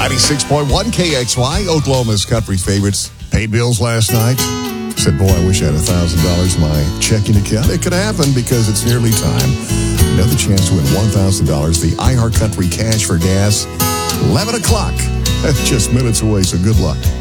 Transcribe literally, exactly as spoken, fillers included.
ninety-six point one K X Y, Oklahoma's country favorites. Paid bills last night. Said, boy, I wish I had one thousand dollars in my checking account. It could happen because it's nearly time. Another chance to win one thousand dollars. The iHeart Country Cash for Gas. eleven o'clock. That's just minutes away, so good luck.